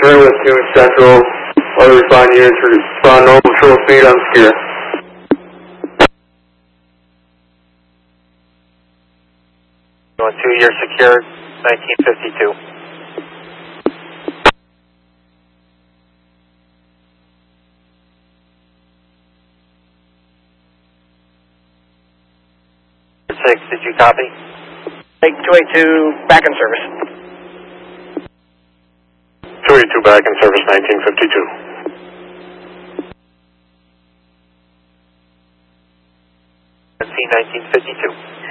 Denver with 2 Central. Other respond units respond normal patrol speed on secure. 2, you're secured, 1952. Did you copy? Take 282 back in service. 282 back in service, 1952. C 1952.